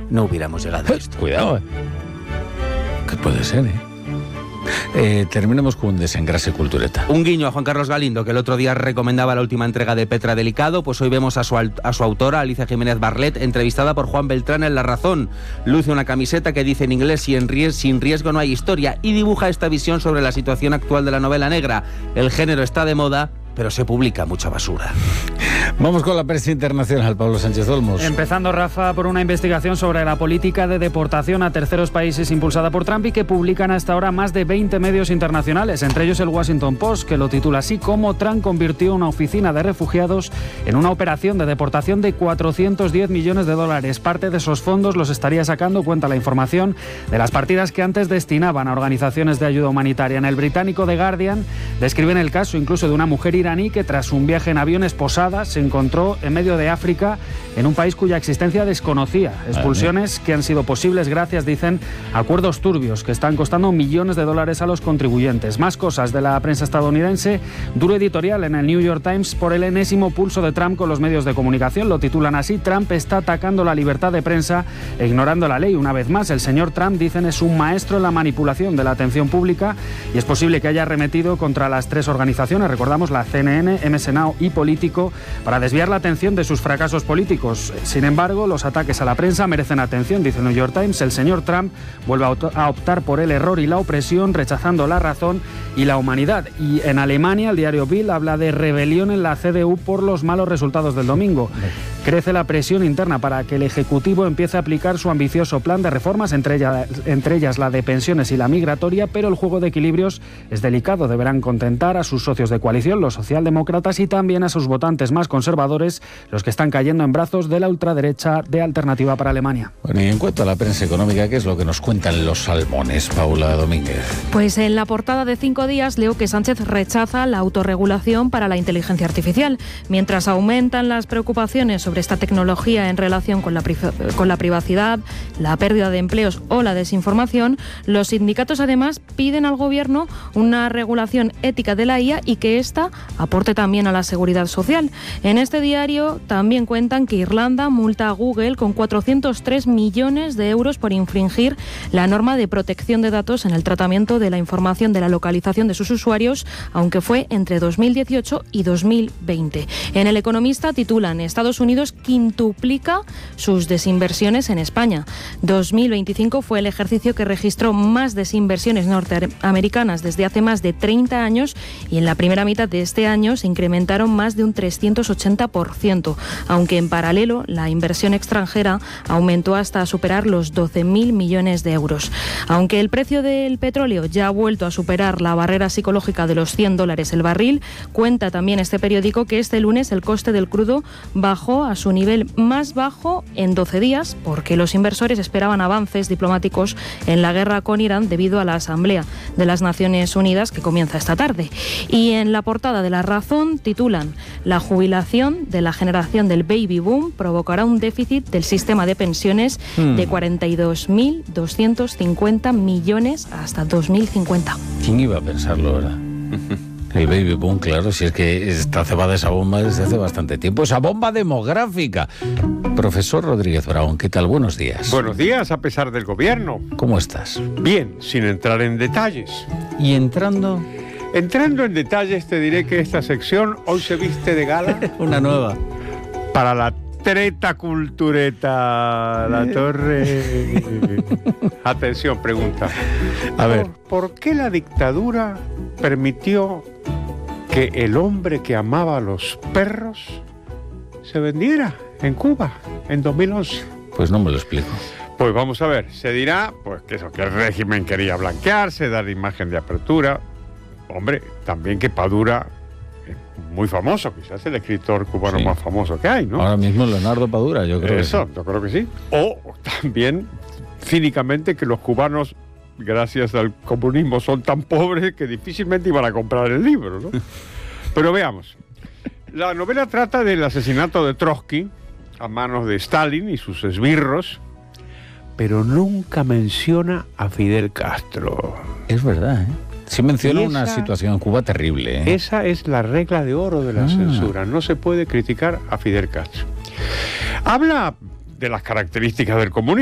no hubiéramos llegado a esto. Cuidado, que puede ser, terminemos con un desengrase cultureta. Un guiño a Juan Carlos Galindo, que el otro día recomendaba la última entrega de Petra Delicado, pues hoy vemos a su autora, Alicia Jiménez Barlet, entrevistada por Juan Beltrán en La Razón. Luce una camiseta que dice en inglés: sin riesgo no hay historia, y dibuja esta visión sobre la situación actual de la novela negra. El género está de moda, pero se publica mucha basura. Vamos con la prensa internacional, Pablo Sánchez Olmos. Empezando, Rafa, por una investigación sobre la política de deportación a terceros países impulsada por Trump y que publican hasta ahora más de 20 medios internacionales, entre ellos el Washington Post, que lo titula así: cómo Trump convirtió una oficina de refugiados en una operación de deportación de $410 millones. Parte de esos fondos los estaría sacando, cuenta la información, de las partidas que antes destinaban a organizaciones de ayuda humanitaria. En el británico The Guardian describen el caso incluso de una mujer iraní que tras un viaje en avión esposada se encontró en medio de África, en un país cuya existencia desconocía. Expulsiones que han sido posibles gracias, dicen, a acuerdos turbios que están costando millones de dólares a los contribuyentes. Más cosas de la prensa estadounidense. Duro editorial en el New York Times por el enésimo pulso de Trump con los medios de comunicación. Lo titulan así: Trump está atacando la libertad de prensa e ignorando la ley. Una vez más, el señor Trump, dicen, es un maestro en la manipulación de la atención pública y es posible que haya arremetido contra las tres organizaciones, recordamos, la CNN, MS Now y Político, para desviar la atención de sus fracasos políticos. Sin embargo, los ataques a la prensa merecen atención, dice el New York Times. El señor Trump vuelve a optar por el error y la opresión, rechazando la razón y la humanidad. Y en Alemania, el diario Bild habla de rebelión en la CDU por los malos resultados del domingo. Crece la presión interna para que el Ejecutivo empiece a aplicar su ambicioso plan de reformas, entre ellas la de pensiones y la migratoria, pero el juego de equilibrios es delicado. Deberán contentar a sus socios de coalición, los socialdemócratas, y también a sus votantes más conservadores, los que están cayendo en brazos de la ultraderecha de Alternativa para Alemania. Bueno, y en cuanto a la prensa económica, ¿qué es lo que nos cuentan los salmones, Paula Domínguez? Pues en la portada de 5 días leo que Sánchez rechaza la autorregulación para la inteligencia artificial. Mientras aumentan las preocupaciones sobre esta tecnología en relación con la privacidad, la pérdida de empleos o la desinformación, los sindicatos además piden al Gobierno una regulación ética de la IA y que ésta aporte también a la seguridad social. En este diario también cuentan que Irlanda multa a Google con 403 millones de euros por infringir la norma de protección de datos en el tratamiento de la información de la localización de sus usuarios, aunque fue entre 2018 y 2020. En El Economista titulan: Estados Unidos quintuplica sus desinversiones en España. 2025 fue el ejercicio que registró más desinversiones norteamericanas desde hace más de 30 años y en la primera mitad de este año se incrementaron más de un 380%, aunque en paralelo la inversión extranjera aumentó hasta superar los 12.000 millones de euros. Aunque el precio del petróleo ya ha vuelto a superar la barrera psicológica de los $100 el barril, cuenta también este periódico que este lunes el coste del crudo bajó a su nivel más bajo en 12 días porque los inversores esperaban avances diplomáticos en la guerra con Irán debido a la Asamblea de las Naciones Unidas que comienza esta tarde. Y en la portada de La Razón titulan: la jubilación de la generación del baby boom provocará un déficit del sistema de pensiones de 42.250 millones hasta 2050. ¿Quién iba a pensarlo, verdad? El baby boom, claro, si es que está cebada esa bomba desde hace bastante tiempo, esa bomba demográfica. Profesor Rodríguez Brown, ¿qué tal? Buenos días. Buenos días, a pesar del gobierno. ¿Cómo estás? Bien, sin entrar en detalles. ¿Y entrando? Entrando en detalles, te diré que esta sección hoy se viste de gala. Una nueva. Para la treta cultureta, la torre. Atención, pregunta. A ver. ¿Por qué la dictadura permitió que el hombre que amaba a los perros se vendiera en Cuba en 2011? Pues no me lo explico. Pues vamos a ver, se dirá pues que el régimen quería blanquearse, dar imagen de apertura. Hombre, también que Padura es muy famoso, quizás el escritor cubano más famoso que hay, ¿no? Ahora mismo Leonardo Padura, yo creo. Eso, yo creo que sí. O también, cínicamente, que los cubanos, gracias al comunismo, son tan pobres que difícilmente iban a comprar el libro, ¿no? Pero veamos. La novela trata del asesinato de Trotsky a manos de Stalin y sus esbirros, pero nunca menciona a Fidel Castro. Es verdad, ¿eh? Sí menciona una situación en Cuba terrible, ¿eh? Esa es la regla de oro de la censura. No se puede criticar a Fidel Castro. Habla de las características del comunismo.